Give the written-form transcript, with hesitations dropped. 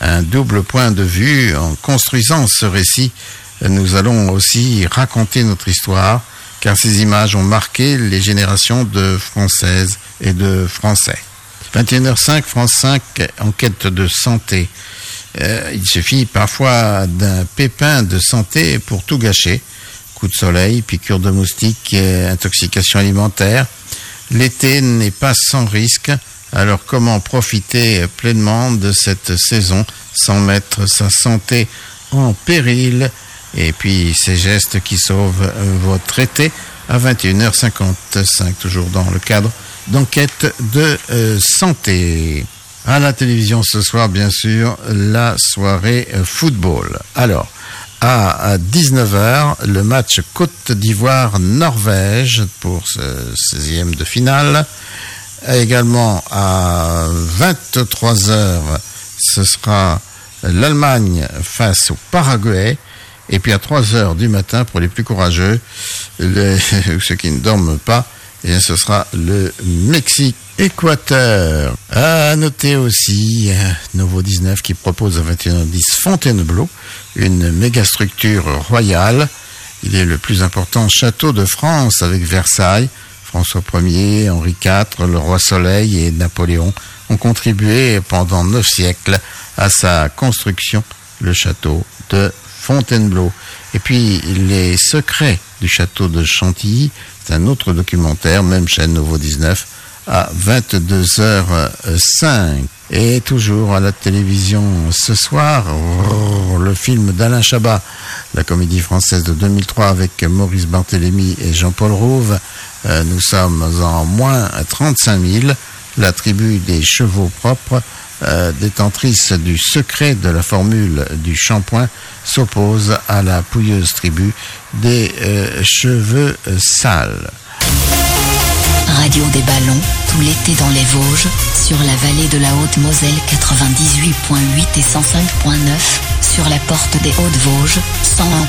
un double point de vue. En construisant ce récit, nous allons aussi raconter notre histoire, car ces images ont marqué les générations de Françaises et de Français. 21h05, France 5, en quête de santé. Il suffit parfois d'un pépin de santé pour tout gâcher. Coup de soleil, piqûre de moustique, intoxication alimentaire. L'été n'est pas sans risque, alors comment profiter pleinement de cette saison sans mettre sa santé en péril? Et puis ces gestes qui sauvent votre été à 21h55, toujours dans le cadre d'enquête de santé. À la télévision ce soir, bien sûr, la soirée football. Alors, à 19h, le match Côte d'Ivoire-Norvège pour ce 16e de finale. Également à 23h, ce sera l'Allemagne face au Paraguay. Et puis à 3h du matin, pour les plus courageux, ceux qui ne dorment pas, et ce sera le Mexique-Équateur. À noter aussi Nouveau 19 qui propose à 21h10 Fontainebleau, une méga structure royale. Il est le plus important château de France avec Versailles. François Ier, Henri IV, le roi Soleil et Napoléon ont contribué pendant 9 siècles à sa construction, le château de Fontainebleau. Et puis les secrets du château de Chantilly, c'est un autre documentaire, même chaîne Nouveau 19, à 22h05. Et toujours à la télévision ce soir, le film d'Alain Chabat, la comédie française de 2003 avec Maurice Barthélémy et Jean-Paul Rouve. Nous sommes en moins 35 000. La tribu des chevaux propres, détentrice du secret de la formule du shampoing, s'oppose à la pouilleuse tribu des cheveux sales. Radio des Ballons, tout l'été dans les Vosges, sur la vallée de la Haute-Moselle 98.8 et 105.9, sur la porte des Hautes-Vosges, 101.3